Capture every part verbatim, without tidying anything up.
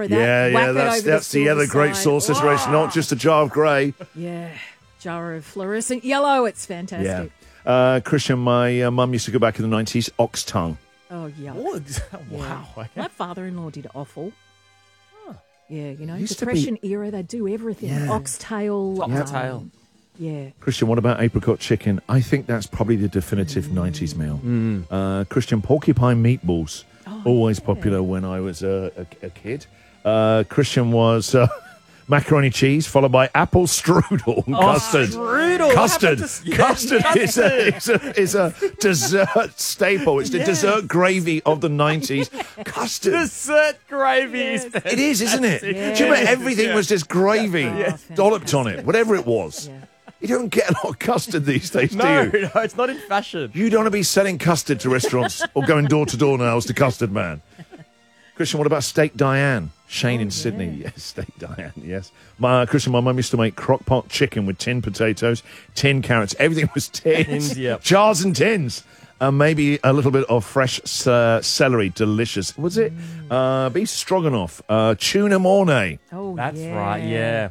jar of that. Yeah, whack yeah, that that's, over that's the, the other silver great side. sauce situation, not just a jar of grey. Yeah, jar of fluorescent yellow. It's fantastic. Yeah. Uh, Christian, my uh, mum used to go back in the nineties, ox tongue. Oh, yeah. Wow. Okay. My father-in-law did offal. Huh. Yeah, you know, Used to Depression era, they do everything. Yeah. Oxtail. Top um, to tail. Yeah. Christian, what about apricot chicken? I think that's probably the definitive nineties meal. Mm. Uh, Christian, porcupine meatballs. Oh, Always yeah. popular when I was a, a, a kid. Uh, Christian was uh, macaroni cheese, followed by apple strudel and custard. Strudel. Custard. What happened to- Custard Yeah, is a, is, a, is a dessert staple. It's the Yes. dessert gravy of the nineties. Custard. Dessert gravy is Yes. It is, isn't it? Yeah. Do you remember everything was just gravy, Yeah. dolloped on it, whatever it was. Yeah. You don't get a lot of custard these days, No, do you? no, it's not in fashion. You don't want to be selling custard to restaurants or going door to door now as the custard man. Christian, what about Steak Diane? Shane Oh, in Sydney. Yes, Steak Diane, yes. My, Christian, my mum used to make crock pot chicken with tin potatoes, tin carrots. Everything was tins. Tins, yep. Jars and tins. And maybe a little bit of fresh uh, celery. Delicious. Was it? Uh, beef stroganoff. Uh, tuna mornay. Oh, That's yeah. right, yeah.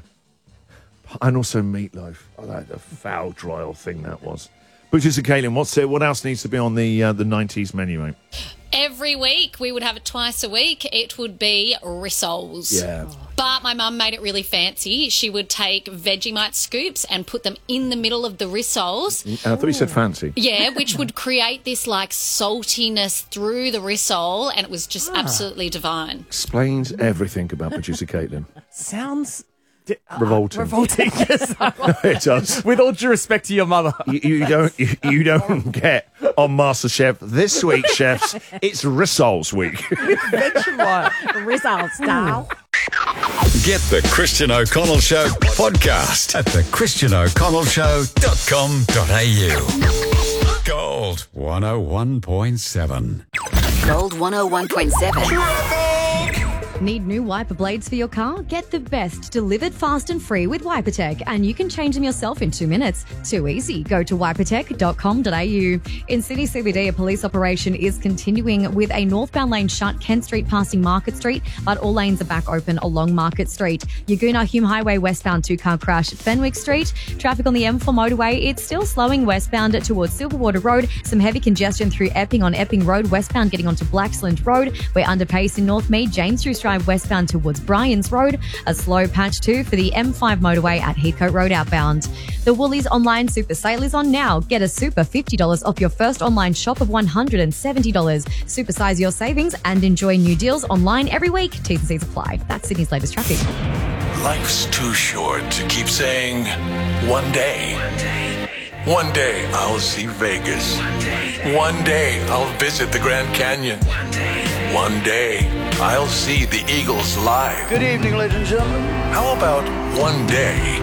And also meatloaf. Oh, that the foul, dry old thing that was. Butchers and Caitlin, what's it? What else needs to be on the uh, the nineties menu, mate? Every week, we would have it twice a week. It would be rissoles. Yeah. But my mum made it really fancy. She would take Vegemite scoops and put them in the middle of the rissoles. I thought you said fancy. Yeah, which would create this like saltiness through the rissole, and it was just absolutely divine. Explains everything about producer Caitlin. Sounds di- uh, Revolting. revolting. Yes. It does. With all due respect to your mother. You, you don't you, you don't get on MasterChef this week, chefs. It's rissoles week. Vegemite. Results, style. Get the Christian O'Connell Show podcast at the christian o'connell show dot com dot a u. Gold one oh one point seven. Gold one oh one point seven. Need new wiper blades for your car? Get the best delivered fast and free with WiperTech, and you can change them yourself in two minutes. Too easy. Go to wiper tech dot com dot a u. In City C B D, a police operation is continuing with a northbound lane shut, Kent Street passing Market Street, but all lanes are back open along Market Street. Yaguna Hume Highway westbound two-car crash at Fenwick Street. Traffic on the M four motorway, it's still slowing westbound towards Silverwater Road. Some heavy congestion through Epping on Epping Road, westbound getting onto Blacksland Road. We're under pace in North Mead, James Drew Drive westbound towards Bryans Road. A slow patch too for the M five motorway at Heathcote Road outbound. The Woolies online super sale is on now. Get a super fifty dollars off your first online shop of one hundred seventy dollars. Supersize your savings and enjoy new deals online every week. T's and C's apply. That's Sydney's latest traffic. Life's too short to keep saying, one day. One day I'll see Vegas. One day I'll visit the Grand Canyon. One day I'll see the Eagles live. Good evening, ladies and gentlemen. How about one day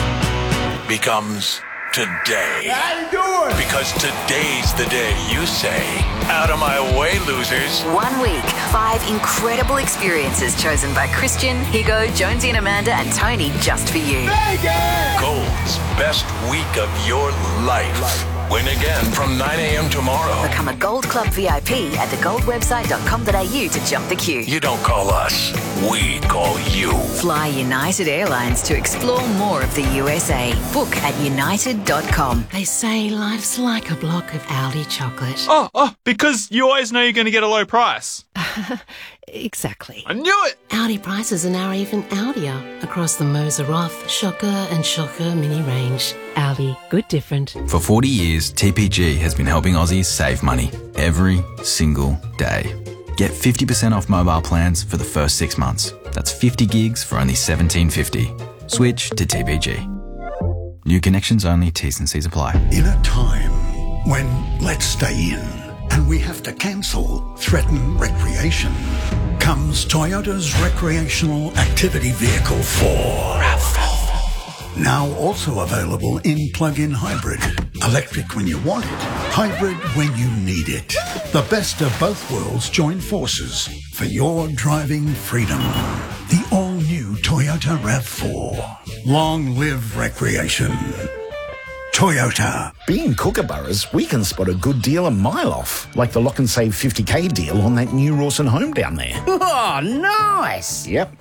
becomes today? How you doing? Because today's the day you say, out of my way, losers. One week, five incredible experiences chosen by Christian, Higo, Jonesy and Amanda and Tony just for you. Vegas! Gold's best week of your life. Win again from nine a.m. tomorrow. Become a Gold Club V I P at the gold website dot com dot a u to jump the queue. You don't call us, we call you. Fly United Airlines to explore more of the U S A. Book at united dot com. They say life's like a block of Aldi chocolate. Oh, oh, because you always know you're going to get a low price. Exactly. I knew it! Aldi prices are now even Aldier across the Moser Roth, Shocker and Shocker mini range. Aldi, good different. For forty years, T P G has been helping Aussies save money every single day. Get fifty percent off mobile plans for the first six months. That's fifty gigs for only seventeen fifty. Switch to T P G. New connections only, T's and C's apply. In a time when let's stay in and we have to cancel, threaten recreation, comes Toyota's recreational activity vehicle four. RAV four. Now also available in plug-in hybrid. Electric when you want it, hybrid when you need it. The best of both worlds join forces for your driving freedom. The all-new Toyota RAV four. Long live recreation. Toyota. Being Kookaburras, we can spot a good deal a mile off, like the lock and save fifty K deal on that new Rawson home down there. Oh, nice! Yep.